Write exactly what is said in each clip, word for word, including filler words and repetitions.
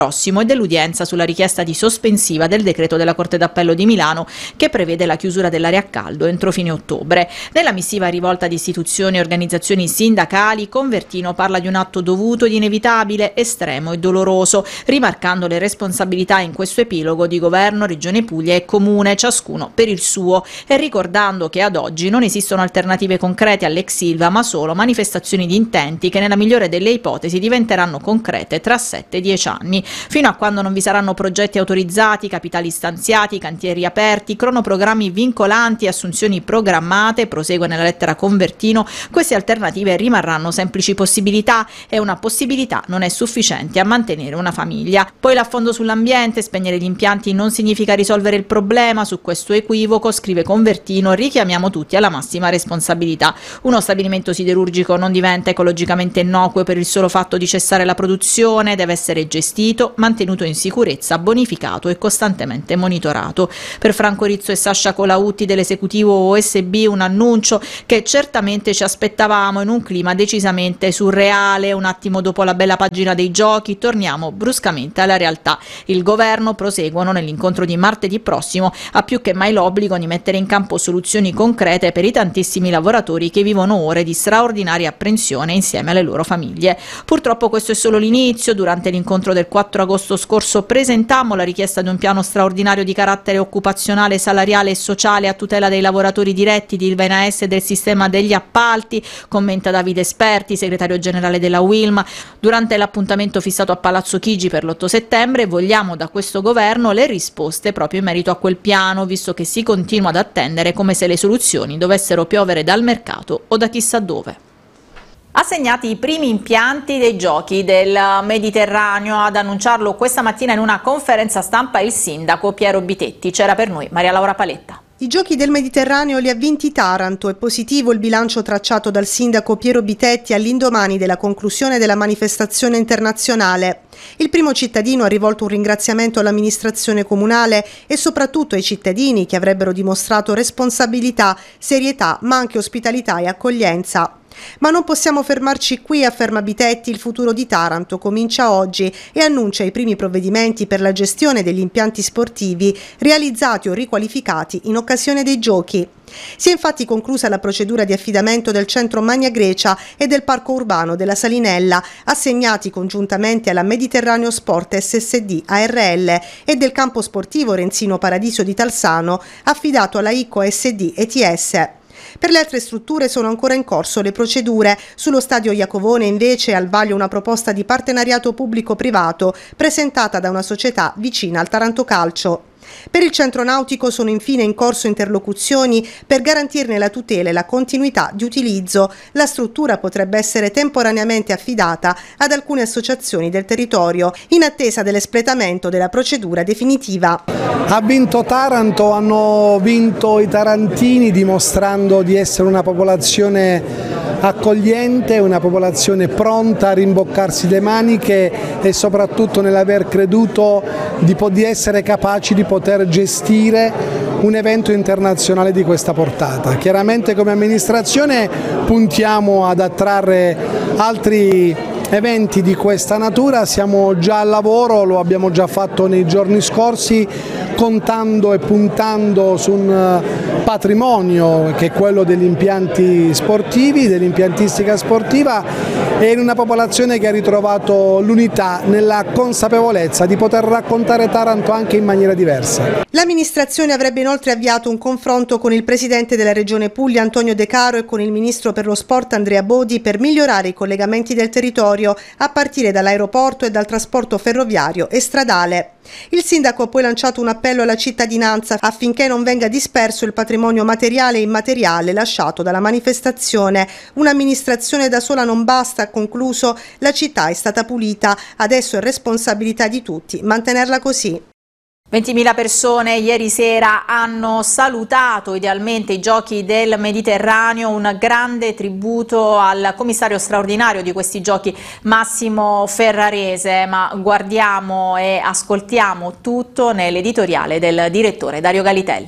prossimo e dell'udienza sulla richiesta di sospensiva del decreto della Corte d'Appello di Milano che prevede la chiusura dell'area a caldo entro fine ottobre. Nella missiva rivolta ad istituzioni e organizzazioni sindacali, Convertino parla di un atto dovuto ed inevitabile, estremo e doloroso, rimarcando le responsabilità in questo epilogo di governo, Regione Puglia e Comune, ciascuno per il suo, e ricordando che ad oggi non esistono alternative concrete all'ex Ilva, ma solo manifestazioni di intenti che nella migliore delle ipotesi diventeranno concrete tra sette dieci anni. Fino a quando non vi saranno progetti autorizzati, capitali stanziati, cantieri aperti, cronoprogrammi vincolanti e assunzioni programmate, prosegue nella lettera Convertino, queste alternative rimarranno semplici possibilità e una possibilità non è sufficiente a mantenere una famiglia. Poi l'affondo sull'ambiente, spegnere gli impianti non significa risolvere il problema, su questo equivoco, scrive Convertino, richiamiamo tutti alla massima responsabilità. Uno stabilimento siderurgico non diventa ecologicamente innocuo per il solo fatto di cessare la produzione, deve essere gestito, mantenuto in sicurezza, bonificato e costantemente monitorato. Per Franco Rizzo e Sasha Colautti dell'esecutivo O S B un annuncio che certamente ci aspettavamo in un clima decisamente surreale. Un attimo dopo la bella pagina dei giochi torniamo bruscamente alla realtà. Il governo, proseguono nell'incontro di martedì prossimo, ha più che mai l'obbligo di mettere in campo soluzioni concrete per i tantissimi lavoratori che vivono ore di straordinaria apprensione insieme alle loro famiglie. Purtroppo questo è solo l'inizio. Durante l'incontro del quattro agosto scorso presentammo la richiesta di un piano straordinario di carattere occupazionale, salariale e sociale a tutela dei lavoratori diretti di Ilva N A S e del sistema degli appalti, commenta Davide Esperti, segretario generale della Wilm. Durante l'appuntamento fissato a Palazzo Chigi per l'otto settembre vogliamo da questo governo le risposte proprio in merito a quel piano, visto che si continua ad attendere come se le soluzioni dovessero piovere dal mercato o da chissà dove. Assegnati i primi impianti dei giochi del Mediterraneo, ad annunciarlo questa mattina in una conferenza stampa il sindaco Piero Bitetti. C'era per noi Maria Laura Paletta. I giochi del Mediterraneo li ha vinti Taranto. È positivo il bilancio tracciato dal sindaco Piero Bitetti all'indomani della conclusione della manifestazione internazionale. Il primo cittadino ha rivolto un ringraziamento all'amministrazione comunale e soprattutto ai cittadini che avrebbero dimostrato responsabilità, serietà, ma anche ospitalità e accoglienza. Ma non possiamo fermarci qui, afferma Bitetti, il futuro di Taranto comincia oggi e annuncia i primi provvedimenti per la gestione degli impianti sportivi realizzati o riqualificati in occasione dei giochi. Si è infatti conclusa la procedura di affidamento del centro Magna Grecia e del parco urbano della Salinella, assegnati congiuntamente alla Mediterraneo Sport S S D A R L, e del campo sportivo Renzino Paradiso di Talsano, affidato alla I C O S D E T S. Per le altre strutture sono ancora in corso le procedure. Sullo stadio Iacovone invece è al vaglio una proposta di partenariato pubblico-privato presentata da una società vicina al Taranto Calcio. Per il centro nautico sono infine in corso interlocuzioni per garantirne la tutela e la continuità di utilizzo. La struttura potrebbe essere temporaneamente affidata ad alcune associazioni del territorio, in attesa dell'espletamento della procedura definitiva. Ha vinto Taranto, hanno vinto i tarantini, dimostrando di essere una popolazione accogliente, una popolazione pronta a rimboccarsi le maniche e soprattutto nell'aver creduto di, di essere capaci di poter gestire un evento internazionale di questa portata. Chiaramente come amministrazione puntiamo ad attrarre altri eventi di questa natura, siamo già al lavoro, lo abbiamo già fatto nei giorni scorsi, contando e puntando su un patrimonio che è quello degli impianti sportivi, dell'impiantistica sportiva, e in una popolazione che ha ritrovato l'unità nella consapevolezza di poter raccontare Taranto anche in maniera diversa. L'amministrazione avrebbe inoltre avviato un confronto con il presidente della Regione Puglia Antonio De Caro e con il ministro per lo sport Andrea Bodi per migliorare i collegamenti del territorio a partire dall'aeroporto e dal trasporto ferroviario e stradale. Il sindaco ha poi lanciato un appello alla cittadinanza affinché non venga disperso il patrimonio materiale e immateriale lasciato dalla manifestazione. Un'amministrazione da sola non basta, ha concluso, la città è stata pulita, adesso è responsabilità di tutti mantenerla così. ventimila persone ieri sera hanno salutato idealmente i giochi del Mediterraneo, un grande tributo al commissario straordinario di questi giochi Massimo Ferrarese, ma guardiamo e ascoltiamo tutto nell'editoriale del direttore Dario Galitelli.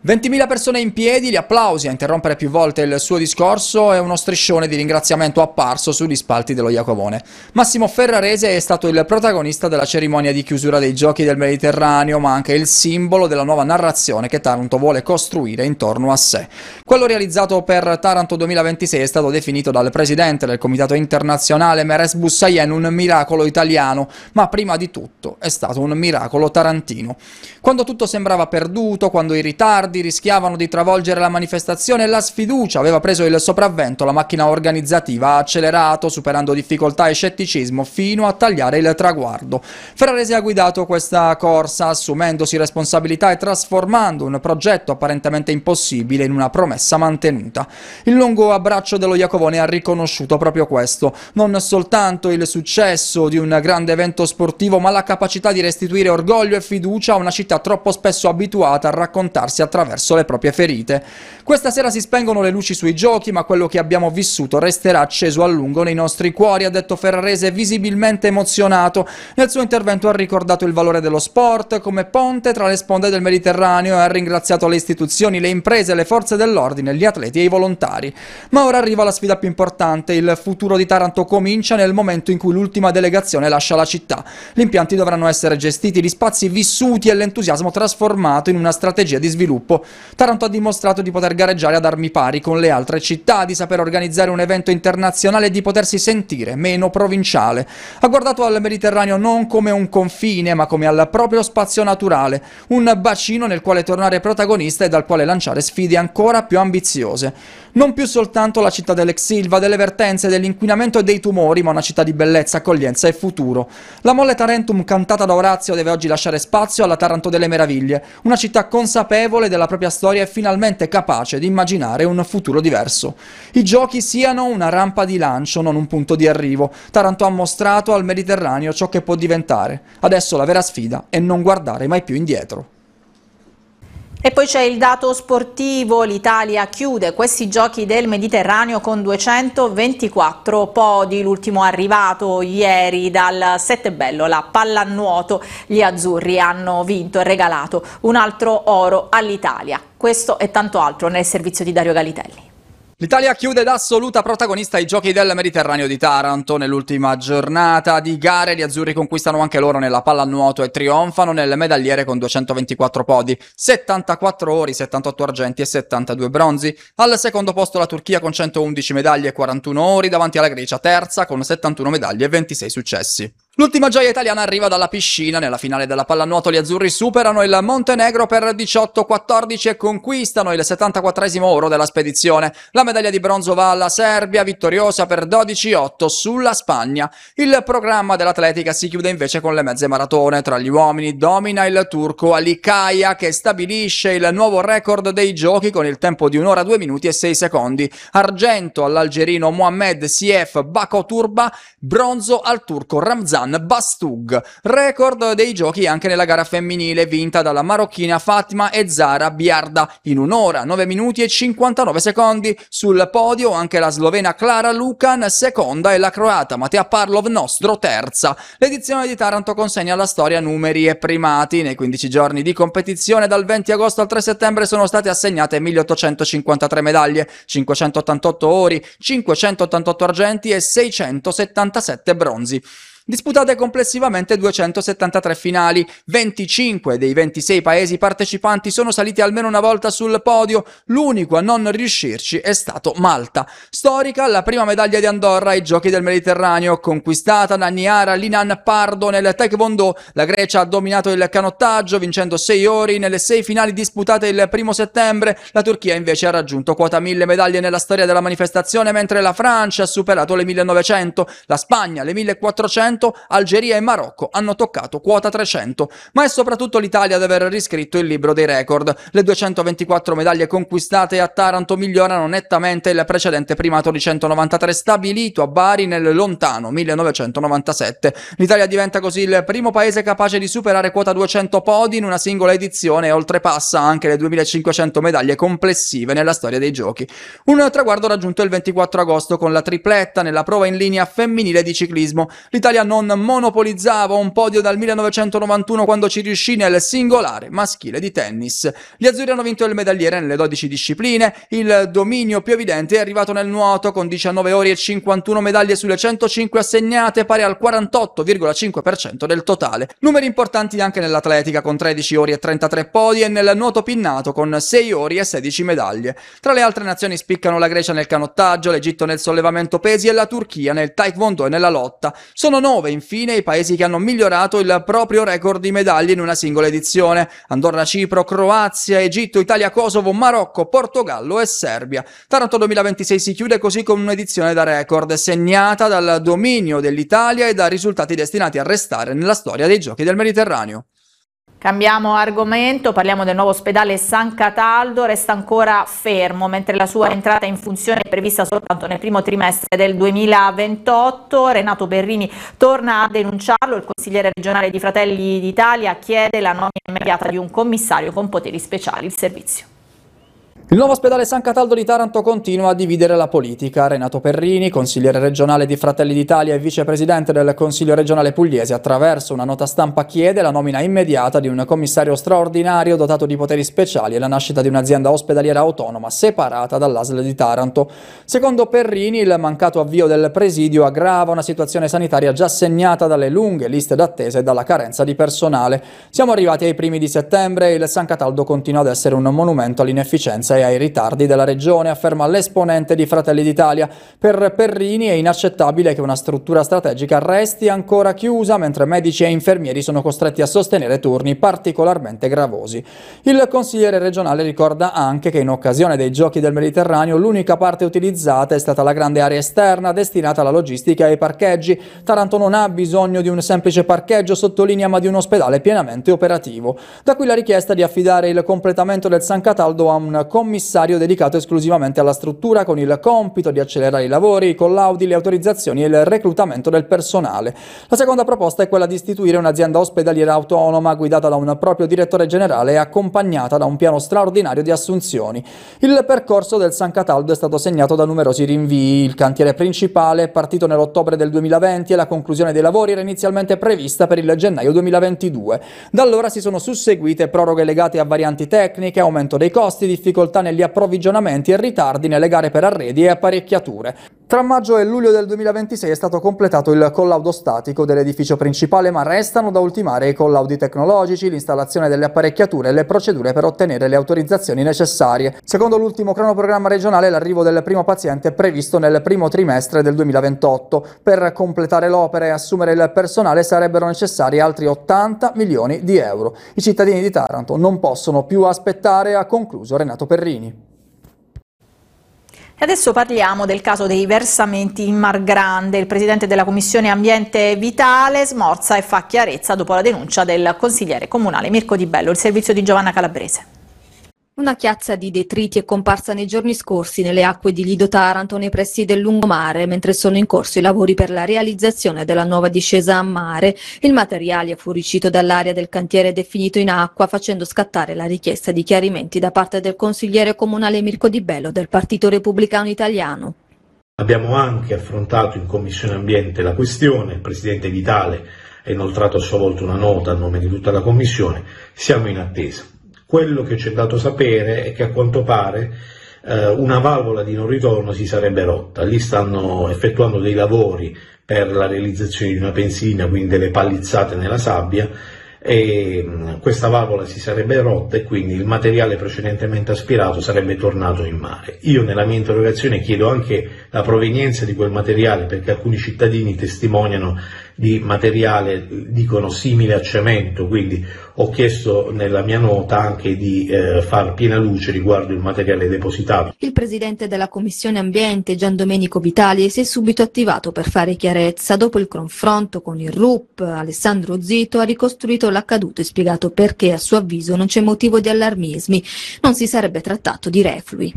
ventimila persone in piedi, gli applausi a interrompere più volte il suo discorso e uno striscione di ringraziamento apparso sugli spalti dello Iacovone. Massimo Ferrarese è stato il protagonista della cerimonia di chiusura dei Giochi del Mediterraneo, ma anche il simbolo della nuova narrazione che Taranto vuole costruire intorno a sé. Quello realizzato per Taranto duemilaventisei è stato definito dal presidente del Comitato Internazionale Meres Bussayen un miracolo italiano, ma prima di tutto è stato un miracolo tarantino. Quando tutto sembrava perduto, quando i ritardi rischiavano di travolgere la manifestazione e la sfiducia aveva preso il sopravvento, la macchina organizzativa ha accelerato, superando difficoltà e scetticismo fino a tagliare il traguardo. Ferrarese ha guidato questa corsa, assumendosi responsabilità e trasformando un progetto apparentemente impossibile in una promessa mantenuta. Il lungo abbraccio dello Iacovone ha riconosciuto proprio questo, non soltanto il successo di un grande evento sportivo, ma la capacità di restituire orgoglio e fiducia a una città troppo spesso abituata a raccontarsi attraverso verso le proprie ferite. Questa sera si spengono le luci sui giochi, ma quello che abbiamo vissuto resterà acceso a lungo nei nostri cuori, ha detto Ferrarese, visibilmente emozionato. Nel suo intervento ha ricordato il valore dello sport come ponte tra le sponde del Mediterraneo e ha ringraziato le istituzioni, le imprese, le forze dell'ordine, gli atleti e i volontari. Ma ora arriva la sfida più importante: il futuro di Taranto comincia nel momento in cui l'ultima delegazione lascia la città. Gli impianti dovranno essere gestiti, gli spazi vissuti e l'entusiasmo trasformato in una strategia di sviluppo. Taranto ha dimostrato di poter gareggiare ad armi pari con le altre città, di saper organizzare un evento internazionale e di potersi sentire meno provinciale. Ha guardato al Mediterraneo non come un confine, ma come al proprio spazio naturale, un bacino nel quale tornare protagonista e dal quale lanciare sfide ancora più ambiziose. Non più soltanto la città dell'ex Silva, delle vertenze, dell'inquinamento e dei tumori, ma una città di bellezza, accoglienza e futuro. La Molle Tarentum cantata da Orazio deve oggi lasciare spazio alla Taranto delle meraviglie, una città consapevole della propria storia e finalmente capace di immaginare un futuro diverso. I giochi siano una rampa di lancio, non un punto di arrivo. Taranto ha mostrato al Mediterraneo ciò che può diventare. Adesso la vera sfida è non guardare mai più indietro. E poi c'è il dato sportivo: l'Italia chiude questi Giochi del Mediterraneo con duecentoventiquattro podi, l'ultimo arrivato ieri dal Settebello, la pallanuoto. Gli azzurri hanno vinto e regalato un altro oro all'Italia. Questo e tanto altro nel servizio di Dario Galitelli. L'Italia chiude da assoluta protagonista ai Giochi del Mediterraneo di Taranto. Nell'ultima giornata di gare gli azzurri conquistano anche loro nella pallanuoto e trionfano nel medagliere con duecentoventiquattro podi, settantaquattro ori, settantotto argenti e settantadue bronzi. Al secondo posto la Turchia con centoundici medaglie e quarantuno ori, davanti alla Grecia terza con settantuno medaglie e ventisei successi. L'ultima gioia italiana arriva dalla piscina. Nella finale della pallanuoto gli azzurri superano il Montenegro per diciotto a quattordici e conquistano il settantaquattresimo oro della spedizione. La medaglia di bronzo va alla Serbia, vittoriosa per dodici a otto sulla Spagna. Il programma dell'atletica si chiude invece con le mezze maratone. Tra gli uomini domina il turco Ali Kaya, che stabilisce il nuovo record dei giochi con il tempo di un'ora due minuti e sei secondi. Argento all'algerino Mohamed Sief Bakoturba, bronzo al turco Ramzan Bastug. Record dei giochi anche nella gara femminile, vinta dalla marocchina Fatima e Zara Biarda in un'ora, nove minuti e cinquantanove secondi. Sul podio anche la slovena Klara Lukan, seconda, e la croata Matea Parlov Nostro, terza. L'edizione di Taranto consegna alla storia numeri e primati. Nei quindici giorni di competizione, dal venti agosto al tre settembre, sono state assegnate milleottocentocinquantatré medaglie, cinquecentottantotto ori, cinquecentottantotto argenti e seicentosettantasette bronzi. Disputate complessivamente duecentosettantatré finali, venticinque dei ventisei paesi partecipanti sono saliti almeno una volta sul podio, l'unico a non riuscirci è stato Malta. Storica la prima medaglia di Andorra ai Giochi del Mediterraneo, conquistata da Niara Linan Pardo nel taekwondo. La Grecia ha dominato il canottaggio, vincendo sei ori nelle sei finali disputate il primo settembre. La Turchia invece ha raggiunto quota mille medaglie nella storia della manifestazione, mentre la Francia ha superato le millenovecento, la Spagna le millequattrocento, Algeria e Marocco hanno toccato quota trecento, ma è soprattutto l'Italia ad aver riscritto il libro dei record. Le duecentoventiquattro medaglie conquistate a Taranto migliorano nettamente il precedente primato di centonovantatré stabilito a Bari nel lontano millenovecentonovantasette. L'Italia diventa così il primo paese capace di superare quota duecento podi in una singola edizione e oltrepassa anche le duemilacinquecento medaglie complessive nella storia dei giochi. Un traguardo raggiunto il ventiquattro agosto con la tripletta nella prova in linea femminile di ciclismo. L'Italia non monopolizzava un podio dal millenovecentonovantuno, quando ci riuscì nel singolare maschile di tennis. Gli azzurri hanno vinto il medagliere nelle dodici discipline. Il dominio più evidente è arrivato nel nuoto, con diciannove ori e cinquantuno medaglie sulle centocinque assegnate, pari al quarantotto virgola cinque per cento del totale. Numeri importanti anche nell'atletica, con tredici ori e trentatré podi, e nel nuoto pinnato con sei ori e sedici medaglie. Tra le altre nazioni spiccano la Grecia nel canottaggio, l'Egitto nel sollevamento pesi e la Turchia nel taekwondo e nella lotta. Sono nove infine i paesi che hanno migliorato il proprio record di medaglie in una singola edizione: Andorra, Cipro, Croazia, Egitto, Italia, Kosovo, Marocco, Portogallo e Serbia. Taranto duemilaventisei si chiude così con un'edizione da record, segnata dal dominio dell'Italia e da risultati destinati a restare nella storia dei Giochi del Mediterraneo. Cambiamo argomento, parliamo del nuovo ospedale San Cataldo. Resta ancora fermo, mentre la sua entrata in funzione è prevista soltanto nel primo trimestre del duemilaventotto. Renato Perrini torna a denunciarlo. Il consigliere regionale di Fratelli d'Italia chiede la nomina immediata di un commissario con poteri speciali. Il servizio. Il nuovo ospedale San Cataldo di Taranto continua a dividere la politica. Renato Perrini, consigliere regionale di Fratelli d'Italia e vicepresidente del Consiglio regionale pugliese, attraverso una nota stampa chiede la nomina immediata di un commissario straordinario dotato di poteri speciali e la nascita di un'azienda ospedaliera autonoma separata dall'A S L di Taranto. Secondo Perrini, il mancato avvio del presidio aggrava una situazione sanitaria già segnata dalle lunghe liste d'attesa e dalla carenza di personale. Siamo arrivati ai primi di settembre e il San Cataldo continua ad essere un monumento all'inefficienza e ai ritardi della regione, afferma l'esponente di Fratelli d'Italia. Per Perrini è inaccettabile che una struttura strategica resti ancora chiusa, mentre medici e infermieri sono costretti a sostenere turni particolarmente gravosi. Il consigliere regionale ricorda anche che in occasione dei Giochi del Mediterraneo l'unica parte utilizzata è stata la grande area esterna destinata alla logistica e ai parcheggi. Taranto non ha bisogno di un semplice parcheggio, sottolinea, ma di un ospedale pienamente operativo. Da qui la richiesta di affidare il completamento del San Cataldo a un commissario dedicato esclusivamente alla struttura, con il compito di accelerare i lavori, i collaudi, le autorizzazioni e il reclutamento del personale. La seconda proposta è quella di istituire un'azienda ospedaliera autonoma guidata da un proprio direttore generale e accompagnata da un piano straordinario di assunzioni. Il percorso del San Cataldo è stato segnato da numerosi rinvii. Il cantiere principale è partito nell'ottobre del duemilaventi e la conclusione dei lavori era inizialmente prevista per il gennaio duemilaventidue. Da allora si sono susseguite proroghe legate a varianti tecniche, aumento dei costi, difficoltà negli approvvigionamenti e ritardi nelle gare per arredi e apparecchiature. Tra maggio e luglio del duemilaventisei è stato completato il collaudo statico dell'edificio principale, ma restano da ultimare i collaudi tecnologici, l'installazione delle apparecchiature e le procedure per ottenere le autorizzazioni necessarie. Secondo l'ultimo cronoprogramma regionale, l'arrivo del primo paziente è previsto nel primo trimestre del duemilaventotto. Per completare l'opera e assumere il personale sarebbero necessari altri ottanta milioni di euro. I cittadini di Taranto non possono più aspettare, ha concluso Renato Perrini. E adesso parliamo del caso dei versamenti in Mar Grande. Il presidente della Commissione Ambiente Vitale smorza e fa chiarezza dopo la denuncia del consigliere comunale Mirko Di Bello. Il servizio di Giovanna Calabrese. Una chiazza di detriti è comparsa nei giorni scorsi nelle acque di Lido Taranto, nei pressi del lungomare, mentre sono in corso i lavori per la realizzazione della nuova discesa a mare. Il materiale è fuoriuscito dall'area del cantiere definito in acqua, facendo scattare la richiesta di chiarimenti da parte del consigliere comunale Mirko Di Bello del Partito Repubblicano Italiano. Abbiamo anche affrontato in Commissione Ambiente la questione, il Presidente Vitale ha inoltrato a sua volta una nota a nome di tutta la Commissione, siamo in attesa. Quello che ci è dato sapere è che a quanto pare eh, una valvola di non ritorno si sarebbe rotta. Lì stanno effettuando dei lavori per la realizzazione di una pensilina, quindi delle pallizzate nella sabbia, e mh, questa valvola si sarebbe rotta e quindi il materiale precedentemente aspirato sarebbe tornato in mare. Io nella mia interrogazione chiedo anche la provenienza di quel materiale, perché alcuni cittadini testimoniano di materiale, dicono, simile a cemento, quindi ho chiesto nella mia nota anche di eh, far piena luce riguardo il materiale depositato. Il presidente della Commissione Ambiente, Gian Domenico Vitali, si è subito attivato per fare chiarezza. Dopo il confronto con il R U P, Alessandro Zito ha ricostruito l'accaduto e spiegato perché a suo avviso non c'è motivo di allarmismi, non si sarebbe trattato di reflui.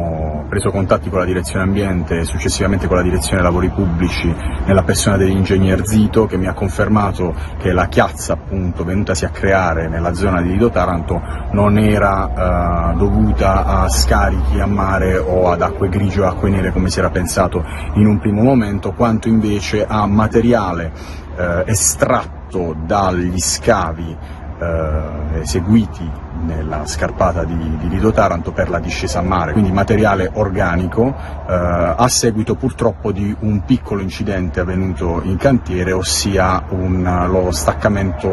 Abbiamo preso contatti con la direzione ambiente e successivamente con la direzione lavori pubblici nella persona degli ingegneri Erzito, che mi ha confermato che la chiazza appunto venutasi a creare nella zona di Lido Taranto non era eh, dovuta a scarichi a mare o ad acque grigie o acque nere come si era pensato in un primo momento, quanto invece a materiale eh, estratto dagli scavi eh, eseguiti nella scarpata di, di Lido Taranto per la discesa a mare, quindi materiale organico eh, a seguito purtroppo di un piccolo incidente avvenuto in cantiere, ossia un, lo staccamento